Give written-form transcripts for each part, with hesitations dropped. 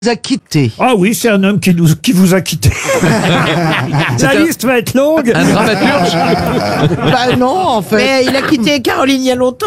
a quitté. Ah oui, c'est un homme qui vous a quitté. La liste va être longue. Un dramaturge. Bah non, en fait. Mais il a quitté Caroline il y a longtemps.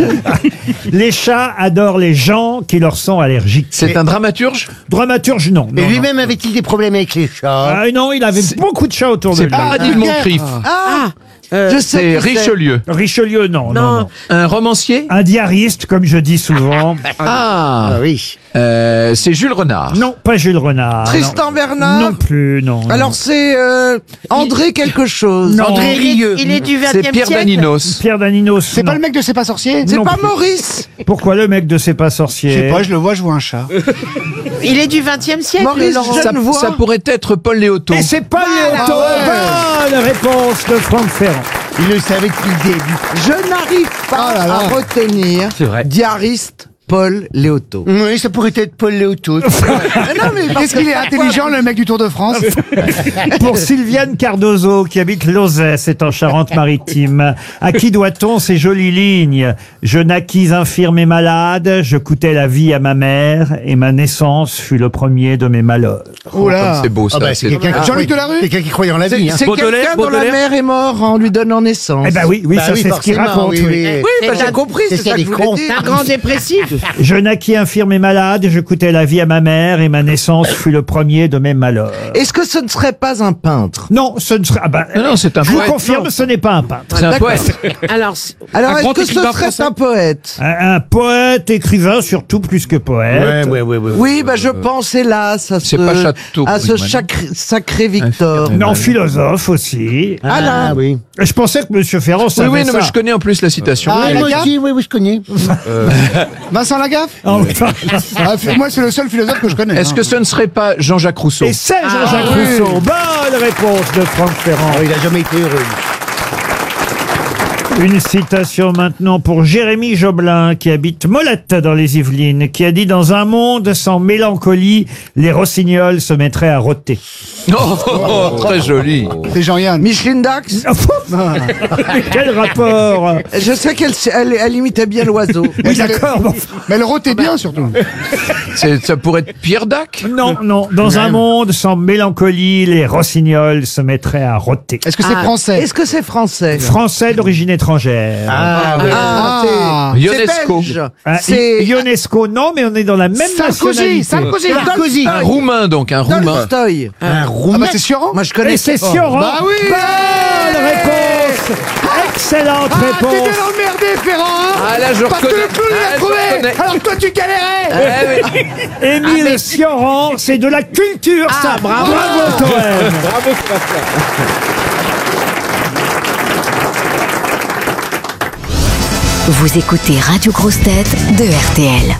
Les chats adorent les gens qui leur sont allergiques. C'est un dramaturge. Dramaturge, non. Mais non, lui-même avait-il des problèmes avec les chats? Ah non, il avait beaucoup de chats autour de C'est lui. Paradis de Moncrief. Je sais C'est qui Richelieu. Richelieu, non. Un romancier. Un diariste, comme je dis souvent. Ah, oui. c'est Jules Renard. Non, pas Jules Renard. Tristan non. Bernard. Non plus, non. Alors c'est André quelque chose. Non. André Rieu. Il est du 20e C'est siècle. Pierre Daninos. Pierre Daninos. C'est pas le mec de C'est pas sorcier? C'est non pas plus. Maurice. Pourquoi le mec de C'est pas sorcier? Je sais pas, je le vois, je vois un chat. Il est du 20e siècle. Maurice Laurent. Genevoix. Ça pourrait être Paul Léoto. Et c'est pas Léoto. Bonne réponse de Franck Ferrand. Il le savait depuis le début. Je n'arrive pas Oh là là. à retenir C'est vrai. diariste Paul Léoto. Oui, ça pourrait être Paul Léoto. Non, mais Qu'est-ce qu'il est intelligent, le mec du Tour de France? Pour Sylviane Cardozo, qui habite Lauzet, c'est en Charente-Maritime. À qui doit-on ces jolies lignes? Je naquis infirme et malade, je coûtais la vie à ma mère, et ma naissance fut le premier de mes malheurs. Oh là. C'est beau ça. Ah bah, c'est c'est- quelqu'un qui Jean-Luc Delarue? quelqu'un qui croyait en la vie. Hein. c'est quelqu'un dont la mère est morte en lui donnant naissance. Eh ben oui, Bah ça oui, c'est ce qu'il forcément, raconte. oui, oui. oui. Oui, bah, C'est j'ai un- compris, c'est c'est ça que des je voulais cons. dire. Un grand dépressif. Je naquis infirme et malade, je coûtais la vie à ma mère, et ma naissance fut le premier de mes malheurs. Est-ce que ce ne serait pas un peintre? Non, ce ne serait... Ah bah, Non, c'est un je vous poète. confirme, ce n'est pas un peintre. C'est un D'accord. poète. Alors, Alors, est-ce grand que ce écrivain serait français un poète? Un poète, écrivain, surtout plus que poète. Ouais. Oui, bah je pense hélas à C'est ce, pas Chateau, à ce Brigman. sacré Victor. Infirme. Non, philosophe aussi. Alain. oui. Je pensais que M. Ferrand Oui, savait oui, non, ça. mais je connais en plus la citation. Ah, Oui, la moi gaffe aussi, oui, je connais. Vincent Lagaffe? Ah oui. Ah, moi, c'est le seul philosophe que je connais. Est-ce hein. que ce ne serait pas Jean-Jacques Rousseau? Et c'est Jean-Jacques oui. Rousseau. Bonne réponse de Franck Ferrand. Oh, il a jamais été heureux. Une citation maintenant pour Jérémy Joblin, qui habite Molette dans les Yvelines, qui a dit « Dans un monde sans mélancolie, les rossignols se mettraient à rôter. Oh, très joli. C'est Jean-Yann. Micheline Dax. » Mais quel rapport? Je sais elle imitait bien l'oiseau. Oui, d'accord. bon. Mais le rôtait bien, surtout. Ça pourrait être Pierre Dac. Non, non. Dans un monde sans mélancolie, les rossignols se mettraient à rôter. Est-ce que c'est français? Est-ce que c'est français? Français d'origine étrangère. Ah, oui. Ah, c'est Ionesco. belge. Ah, C'est Ionesco, non, mais on est dans la même nationalité. Sarkozy. Un Roumain donc, un Roumain. Tolstoï. Un Ah roumain. bah c'est Sioran. Moi je Et connais. c'est Sioran. Bah oui. Bonne réponse. Excellente réponse. T'étais emmerdé, Ferrand, hein? Ah, là, je Parce que reconnais. le clown, il Ah, a je trouvé. reconnais. Alors que toi, tu galérais. Eh oui. Émile Sioran, c'est de la culture, ça. bravo. Toen. Vous écoutez Radio Grosse Tête de RTL.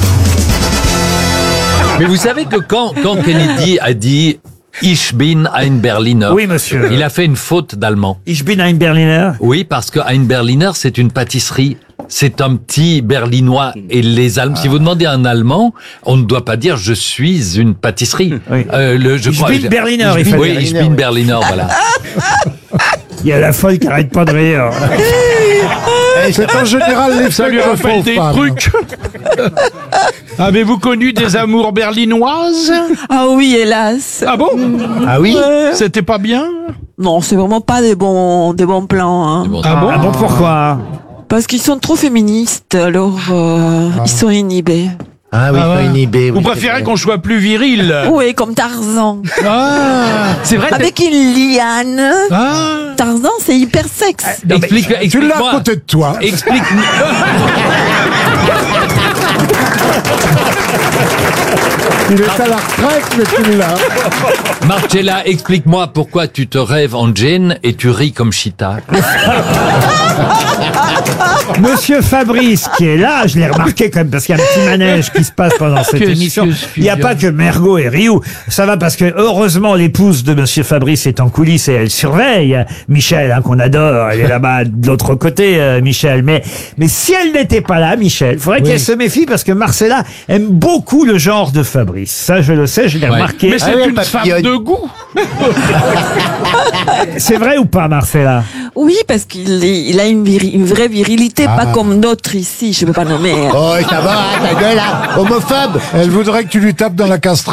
Mais vous savez que quand Kennedy a dit Ich bin ein Berliner, Oui, monsieur. il a fait une faute d'allemand. Ich bin ein Berliner. Oui, parce que ein Berliner, c'est une pâtisserie. C'est un petit berlinois. Et les Allemands, si vous demandez à un Allemand, on ne doit pas dire je suis une pâtisserie. Oui. Je Ich crois. bin Berliner, il fallait. Oui, ich bin Berliner, voilà. Il y a la folle qui arrête pas de rire. C'est en général les Ça lui rappelle des trucs. Avez-vous connu des amours berlinoises? Ah oui, hélas. Ah bon? Ah oui. C'était pas bien? Non, c'est vraiment pas des bons plans. Hein. Bon, Ah bon? Ah bon, pourquoi? Parce qu'ils sont trop féministes, alors ils sont inhibés. Ah oui, pas inhibé. Vous préférez qu'on soit plus viril? Oui, comme Tarzan. Ah, c'est vrai. Avec une liane. Ah. Tarzan, c'est hyper sexe. Explique-moi. de toi. Explique-moi. Il est à la retraite, mais tu l'as. Marcella, explique-moi pourquoi tu te rêves en jean et tu ris comme Chita. Monsieur Fabrice, qui est là, je l'ai remarqué quand même, parce qu'il y a un petit manège qui se passe pendant cette Qu'est-ce émission. que Il n'y a pas que Mergot et Rioux. Ça va parce que, heureusement, l'épouse de Monsieur Fabrice est en coulisses et elle surveille. Michel, hein, qu'on adore, elle est là-bas de l'autre côté, Michel. Mais si elle n'était pas là, Michel, faudrait qu'elle se méfie parce que Marcella aime beaucoup le genre de Fabrice. Ça, je le sais, je l'ai remarqué. Mais c'est oui, une papillonne. femme de goût. C'est vrai ou pas, Marcella? Oui, parce qu'il a une vraie virilité, pas comme d'autres ici, je ne peux pas nommer. Oh, ça va, ta gueule, là. Homophobe. Elle voudrait que tu lui tapes dans la castrette.